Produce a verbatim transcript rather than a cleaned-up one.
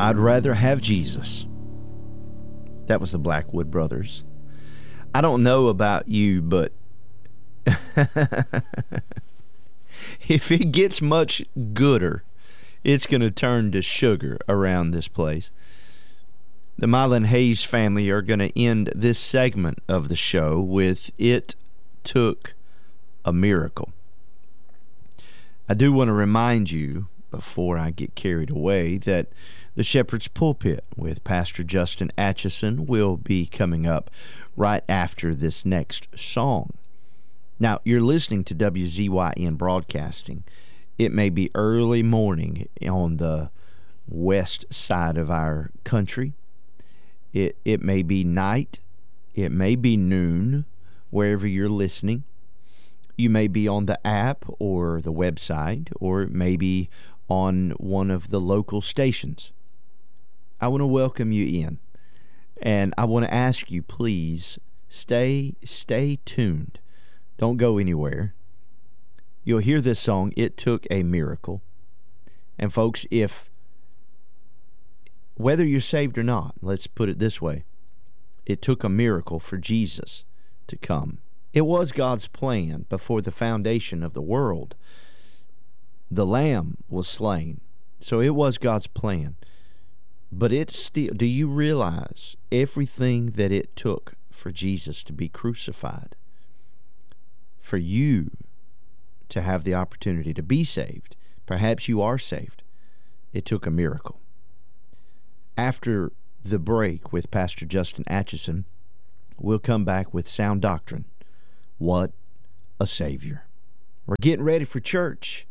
I'd rather have Jesus. That was the Blackwood Brothers. I don't know about you, but if it gets much gooder, it's going to turn to sugar around this place. The Mylan Hayes family are going to end this segment of the show with "It Took a Miracle." I do want to remind you, before I get carried away, that the Shepherd's Pulpit with Pastor Justin Atchison will be coming up right after this next song. Now, you're listening to W Z Y N Broadcasting. It may be early morning on the west side of our country. It, it may be night. It may be noon, wherever you're listening. You may be on the app or the website, or maybe on one of the local stations. I want to welcome you in, and I want to ask you, please stay stay tuned. Don't go anywhere. You'll hear this song, "It Took a Miracle." And folks, if whether you're saved or not, let's put it this way, it took a miracle for Jesus to come. It was God's plan before the foundation of the world. The Lamb was slain, so it was God's plan. But it's still, do you realize everything that it took for Jesus to be crucified? For you to have the opportunity to be saved. Perhaps you are saved. It took a miracle. After the break with Pastor Justin Atchison, we'll come back with Sound Doctrine. What a Savior. We're getting ready for church.